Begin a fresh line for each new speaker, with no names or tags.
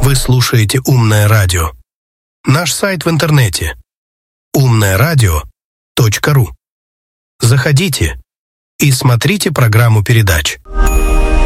Вы слушаете «Умное радио». Наш сайт в интернете умное-радио.ру. Заходите и смотрите программу передач.